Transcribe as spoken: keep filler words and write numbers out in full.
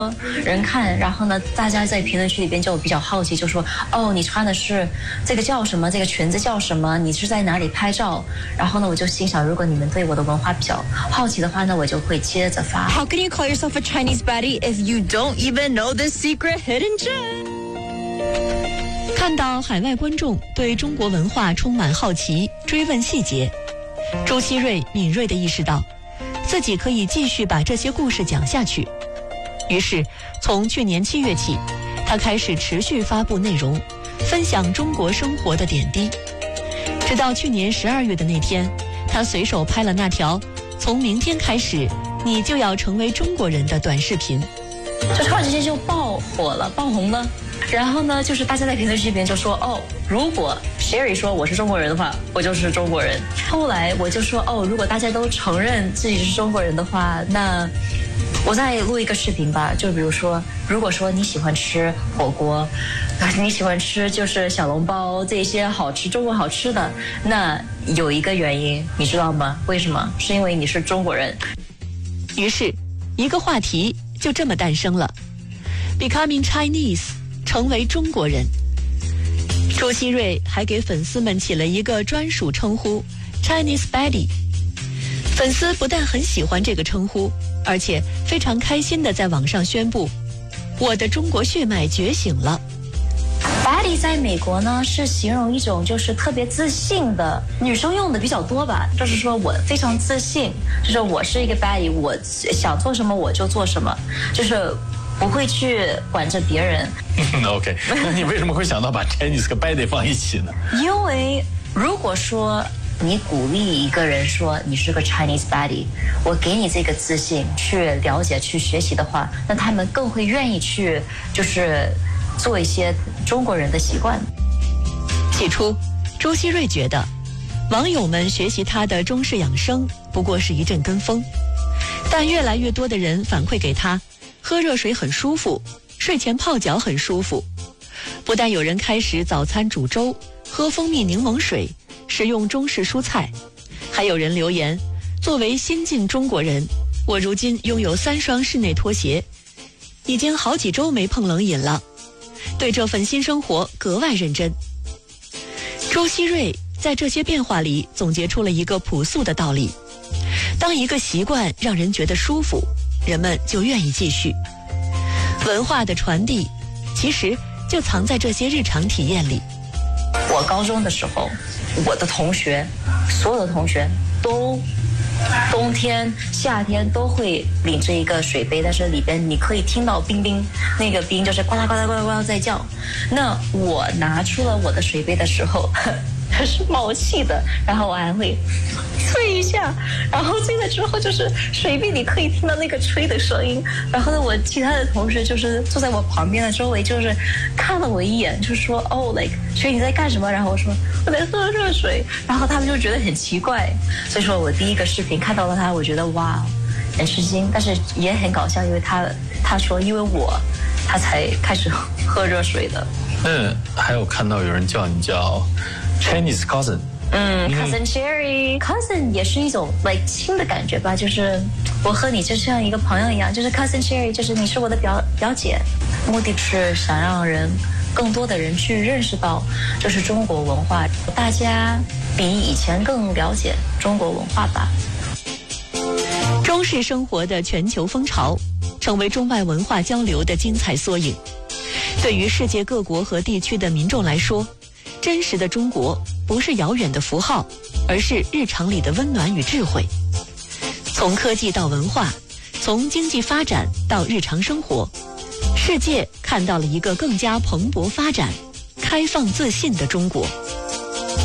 人看，然后呢，大家在评论区里边就比较好奇，就说哦，你穿的是这个叫什么？这个裙子叫什么？你是在哪里拍照？然后呢，我就心想，如果你们对我的文化比较好奇的话，那我就会接着发。 How can you call yourself a Chinese baddie if you don't even know the secret hidden gem？ 看到海外观众对中国文化充满好奇，追问细节，朱希瑞敏锐地意识到，自己可以继续把这些故事讲下去。于是，从去年七月起，他开始持续发布内容，分享中国生活的点滴。直到去年十二月的那天，他随手拍了那条“从明天开始，你就要成为中国人”的短视频， 就突然之间就爆火了，爆红了。然后呢，就是大家在评论区里边就说，哦，如果 Sherry 说我是中国人的话，我就是中国人。后来我就说，哦，如果大家都承认自己是中国人的话，那我再录一个视频吧。就比如说，如果说你喜欢吃火锅，你喜欢吃就是小笼包这些好吃中国好吃的，那有一个原因，你知道吗？为什么？是因为你是中国人。 于是，一个话题就这么诞生了 ：Becoming Chinese。成为中国人。朱希瑞还给粉丝们起了一个专属称呼 Chinese baddie。 粉丝不但很喜欢这个称呼，而且非常开心地在网上宣布，我的中国血脉觉醒了。 baddie 在美国呢是形容一种就是特别自信的，女生用的比较多吧，就是说我非常自信，就是我是一个 baddie， 我想做什么我就做什么，就是不会去管着别人。 OK， 那你为什么会想到把 Chinese 和 baddie 放一起呢？ 因为如果说你鼓励一个人说你是个 Chinese baddie， 我给你这个自信去了解去学习的话，那他们更会愿意去就是做一些中国人的习惯。 起初，朱希瑞觉得网友们学习他的中式养生不过是一阵跟风，但越来越多的人反馈给他，喝热水很舒服，睡前泡脚很舒服。不但有人开始早餐煮粥，喝蜂蜜柠檬水，食用中式蔬菜，还有人留言，作为新晋中国人，我如今拥有三双室内拖鞋，已经好几周没碰冷饮了，对这份新生活格外认真。朱希瑞在这些变化里总结出了一个朴素的道理：当一个习惯让人觉得舒服，人们就愿意继续。文化的传递其实就藏在这些日常体验里。 我高中的时候，我的同学，所有的同学都冬天夏天都会领着一个水杯，但是里边你可以听到冰冰，那个冰就是呱啦呱啦呱啦呱啦在叫。那我拿出了我的水杯的时候它是冒气的，然后我还会吹一下，然后吹了之后就是水杯里可以听到那个吹的声音。然后呢，我其他的同学就是坐在我旁边的周围，就是看了我一眼，就说哦 like 所以你在干什么？然后我说我在喝热水，然后他们就觉得很奇怪。所以说我第一个视频看到了他，我觉得哇很吃惊，但是也很搞笑，因为他他说因为我他才开始喝热水的。 嗯，还有看到有人叫你叫 Chinese cousin。 嗯 ，cousin Sherry，cousin 也是一种 like 亲的感觉吧，就是我和你就像一个朋友一样，就是 cousin Sherry， 就是你是我的表表姐。目的是想让人更多的人去认识到，就是中国文化，大家比以前更了解中国文化吧。 中式生活的全球风潮，成为中外文化交流的精彩缩影。对于世界各国和地区的民众来说，真实的中国不是遥远的符号，而是日常里的温暖与智慧。从科技到文化，从经济发展到日常生活，世界看到了一个更加蓬勃发展、开放自信的中国。